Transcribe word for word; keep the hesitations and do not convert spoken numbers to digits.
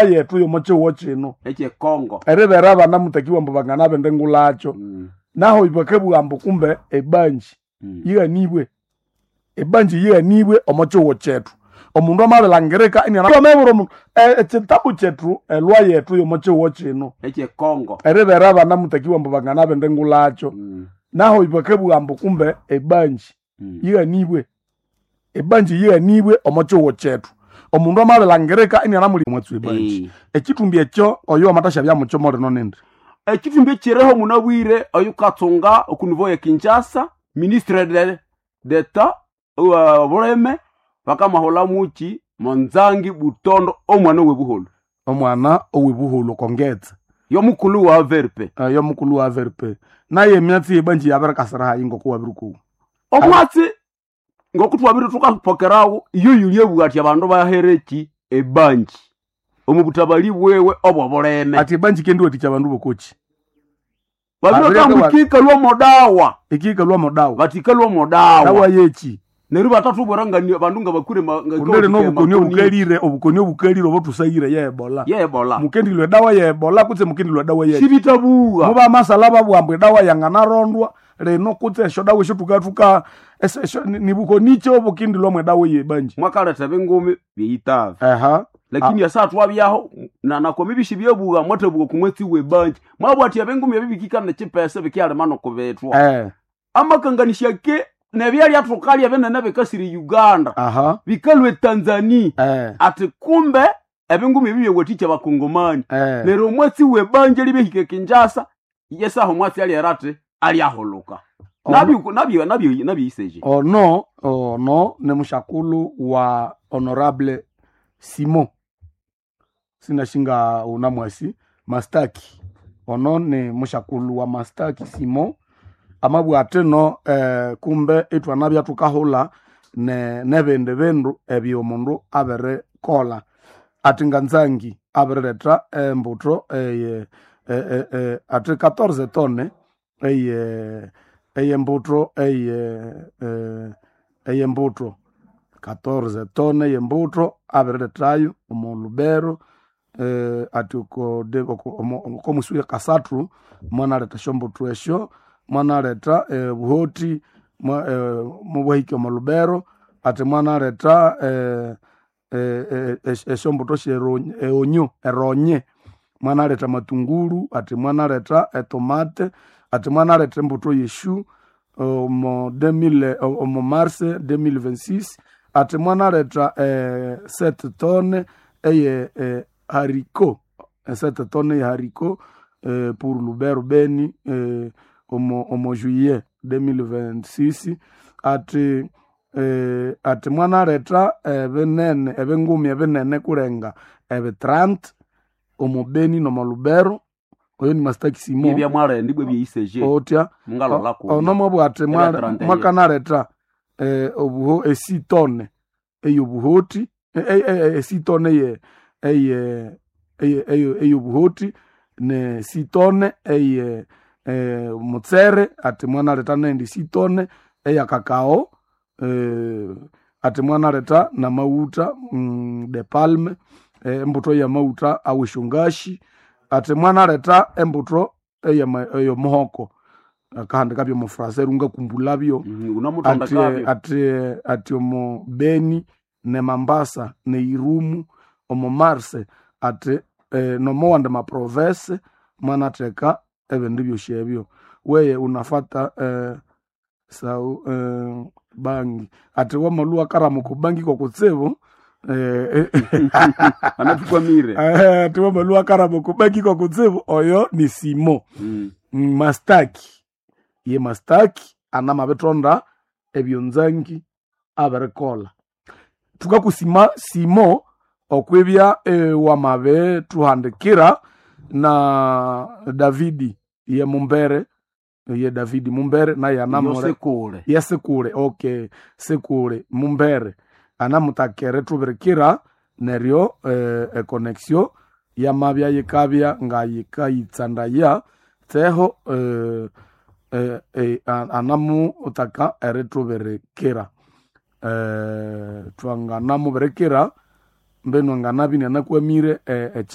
yetu yo moche wochino eche Kongo eribera bana mutakiwa mbo bangana bende ngulacho mm. naho ibakebu ambo kumbe ebanji mm. yiga nibwe ebanji yiga nibwe omoche wochetu omundu amabelangereka ina na meburo mu ekitabu chetu elwa yetu yo moche wochino eche Kongo eribera bana mutakiwa mbo bangana bende ngulacho mm. naho ibakebu ambo kumbe ebanji mm. yiga nibwe ebanji yiga nibwe omoche wochetu omundu amabelangereka ina na muri mwatsu ebanji ekitumbi ekyo oyo amatasha bya mucho more nonende ekitumbi kireho munabwire oyu Katunga okunivo ya Kinshasa ministre de d'etat uh, Bureme bakamahola muki Monzangi Butondo omwana webuholo omwana owebuholo kongetse yo mukulu wa verpe uh, yo mukulu wa verpe naye emyatsi ebanji yaberekasira hayingo kuwa biruku omwatsi ngokutwabire tukapokerawo iyo yuliye bwati abantu bahereki ebanji omubutabali bwewe obwo Bureme ati ebanji kendi wati chabandu bokochi babiro kamukika lwo modawa ikika lwo modawa batika lwo modawa dawa yechi neru batatu borangani abantu nga bakure ngakole no bukonyo bukalire obukonyo bukalire obotusayire ye Ebola ye Ebola mukendi lwe dawa ye Ebola kutse mukendi lwe dawa ye sibitabuga muba masalaba bwambwe dawa yangana rondwa leno kutse sho dawa shotukatuka nibuko nicho obukindi lwo mwe dawa ye banji mwakaleta bengome biyitava aha lakini asa twabyaho na nakomibishi byebuga mwatebuga kumwetsi we banji mwabwati abengome bibikika na chipese bikyale mano kubetwa eh amakanganisha ke nebyali atukali abenene bekasiri Uganda aha bikalwe Tanzania eh ati kumbe ebengome bibiye weticha bakongomani eh lero mwetsi we banje libehike Kinshasa yesa ho mwatsi ali arate ali aholuka oh, nabi nabi nabi nabi iseje oh no oh no ne mushakulu wa honorable Simon sinashinga unamwasi Mastaki ono ne mushakulu wa Mastaki Simon amabwate no eh, kumbe etwa nabya tukahola ne nebende bendu ebyo omundu abere kola atinganzangi abereta embutro eye eh, eh, ati quatorze tonnes eye eye mbutro eye eh, eye mbutro quatorze tonnes eye mbutro aberetayo omulubero eh, ati ko de ko musuya kasatru mwana leta shombutro esho mwana leta eh, buhoti mwa eh, mubahiki omulubero ati mwana leta eh eh eshombuto sheronye eonyo eronye mwana leta matunguru ati mwana leta etomate ati mwana leta mbuto yeshu omo deux mille omo mars deux mille vingt-six ati mwana leta eh, sept tonnes eye eh, haricot sept tonnes ya haricot eh, pour Lubero Beni eh, omo omo juillet deux mille vingt-six ati eh, ati mwana leta ebenene eh, ebengumi ebenene kurenga ebe trente omo Beni no Lubero oyo ni Mastaki Simon ebya mwara ndibwe byiseje otya ngalola ko ono mobwa ati mwaka na leta eh obuho esi tonne eyo buhoti esi tonne ye eye eyo eyo buhoti ne si tonne eye eh mutsere ati mwana leta nendi si tonne eya kakao eh ati mwana leta na mauta mm, de palme eh, mbuto ya mauta awishungashi ati mwana leta embutro eya eyo mohoko akahande kabyo mu frase runga kumbulabyo mm, ati ati ati omo Beni ne Mambasa ne Irumu omo Marse ati eh, no mwanda ma province mwana teka ebindu byoshebyo weye unafata eh, sau eh, bangi ati wa malua karamu kubangi kwa kutsebo eh anapikwamire eh ati wa malua karamu kubangi kwa kutsebo oyo ni Simo mm. Mastaki ye Mastaki anama betonda ebyonzangi aberekola tukakusima Simo okwebya e, wamabe tuhandikira na Davidi ye Mumbere ye Davidi Mumbere na ya namore sekule ye sekule okay sekule Mumbere anamutakere tuberikira neryo e, e connexion ya mabya yikabya ngayika yitsandaya teho e, e, e, anamu utaka eretuberikira eh twanga namu berekira mbeno nganabi nanakwamire eh,